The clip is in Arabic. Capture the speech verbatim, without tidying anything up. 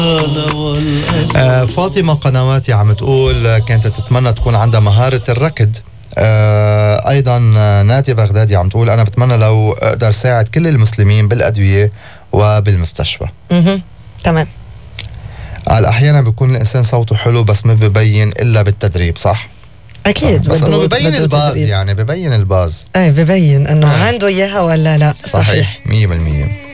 آه فاطمة قنواتي عم تقول كانت تتمنى تكون عندها مهارة الركض. آه أيضا نادية بغدادي عم تقول أنا بتمنى لو أقدر ساعد كل المسلمين بالأدوية وبالمستشفى. اها تمام. قال أحيانا بيكون الإنسان صوته حلو بس ما ببين إلا بالتدريب. صح أكيد بس إنه ببين الباز، يعني ببين الباز ايه ببين إنه عنده إياها ولا لا. صحيح مية بالمية.